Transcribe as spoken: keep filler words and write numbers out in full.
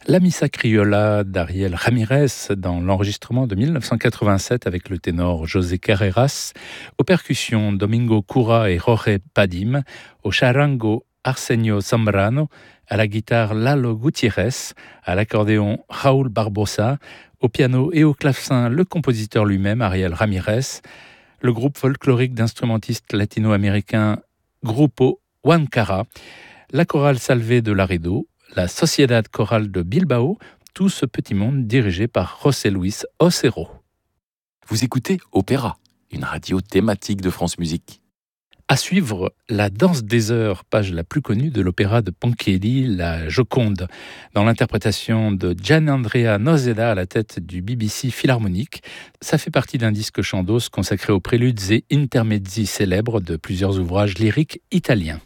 La Missa Criolla d'Ariel Ramirez dans l'enregistrement de mille neuf cent quatre-vingt-sept avec le ténor José Carreras, aux percussions Domingo Cura et Jorge Padim, au charango Arsenio Zambrano, à la guitare Lalo Gutiérrez, à l'accordéon Raúl Barbosa, au piano et au clavecin le compositeur lui-même Ariel Ramirez, le groupe folklorique d'instrumentistes latino-américains Grupo Huancara, la chorale Salve de Laredo, la Sociedad Chorale de Bilbao, tout ce petit monde dirigé par José Luis Ocero. Vous écoutez Opéra, une radio thématique de France Musique. À suivre, la Danse des heures, page la plus connue de l'opéra de Ponchielli, la Joconde, dans l'interprétation de Gianandrea Noseda à la tête du B B C Philharmonique. Ça fait partie d'un disque chandos consacré aux préludes et intermezzi célèbres de plusieurs ouvrages lyriques italiens.